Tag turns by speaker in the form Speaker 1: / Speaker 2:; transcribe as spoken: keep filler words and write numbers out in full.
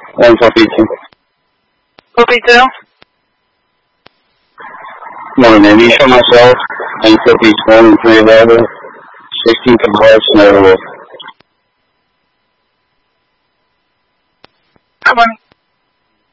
Speaker 1: one for pizza.
Speaker 2: Copy two.
Speaker 1: Morning, Navy for myself. nine for pizza, one three eleven. sixteen for Horse, Snyder Wolf.
Speaker 2: Come on.